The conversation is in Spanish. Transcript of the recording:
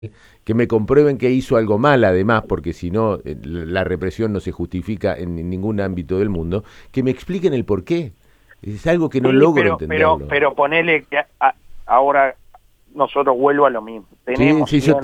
que me comprueben que hizo algo mal además, porque si no, la represión no se justifica en ningún ámbito del mundo, que me expliquen el por qué. Es algo que no Sí, logro entenderlo. pero ponele que ahora nosotros vuelvo a lo mismo. Sí, Tenemos sí, yo